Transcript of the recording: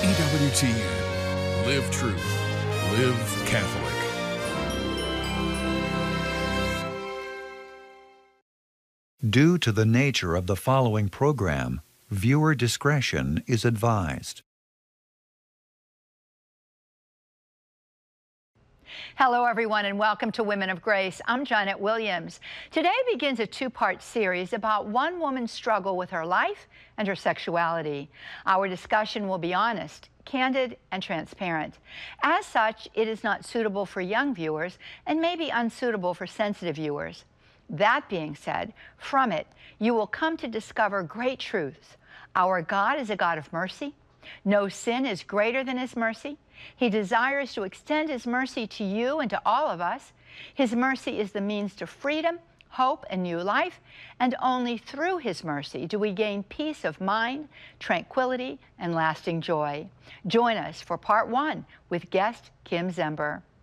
EWTN. Live truth. Live Catholic. Due to the nature of the following program, viewer discretion is advised. Hello, everyone, and welcome to Women of Grace. I'm Janet Williams. Today begins a two-part series about one woman's struggle with her life and her sexuality. Our discussion will be honest, candid, and transparent. As such, it is not suitable for young viewers and may be unsuitable for sensitive viewers. That being said, from it, you will come to discover great truths. Our God is a God of mercy. No sin is greater than His mercy. He desires to extend His mercy to you and to all of us. His mercy is the means to freedom, hope, and new life, and only through His mercy do we gain peace of mind, tranquility, and lasting joy. Join us for part one with guest Kim Zember.